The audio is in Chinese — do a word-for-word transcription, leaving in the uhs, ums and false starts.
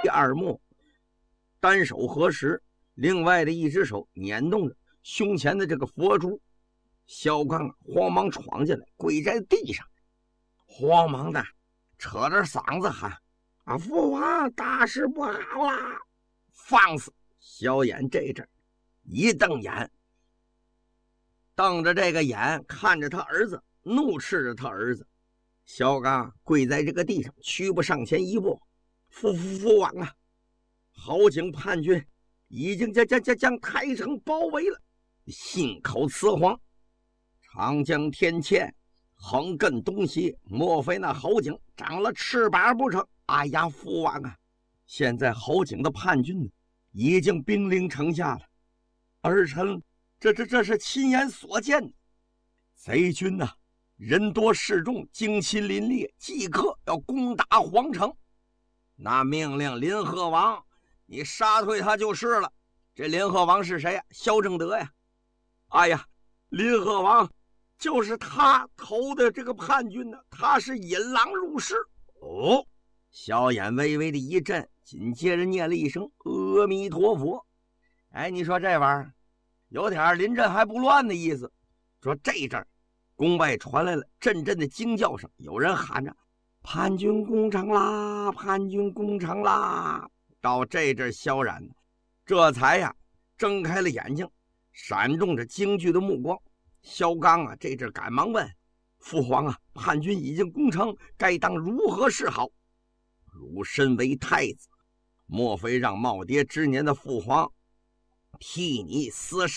二目，单手合十，另外的一只手捻动着胸前的这个佛珠。萧刚啊，慌忙闯进来，跪在地上，慌忙的扯着嗓子喊：“啊，父王，大事不好啦！”放肆！萧衍这阵一瞪眼，瞪着这个眼看着他儿子，怒斥着他儿子。萧刚跪在这个地上，屈步上前一步：“父父父王啊，郝景叛军已经将将将将台城包围了，信口雌黄，长江天堑横亘东西，莫非那郝景长了翅膀不成？哎呀，父王啊，现在郝景的叛军已经兵临城下了，儿臣这这这是亲眼所见的。贼军呐、啊，人多势众，精奇林立，即刻要攻打皇城。那命令林贺王，你杀退他就是了。这林贺王是谁呀？萧正德呀！哎呀，林贺王就是他投的这个叛军呢，他是引狼入室。哦，萧衍微微的一震，紧接着念了一声阿弥陀佛。哎，你说这玩意儿有点临阵还不乱的意思。说这阵宫外传来了阵阵的惊叫声，有人喊着：“叛军攻城啦！叛军攻城啦！”到这阵萧冉这才呀睁开了眼睛，闪动着惊惧的目光。萧刚啊，这阵赶忙问：“父皇啊，叛军已经攻城，该当如何是好？”“汝身为太子，莫非让耄耋之年的父皇替你厮杀？”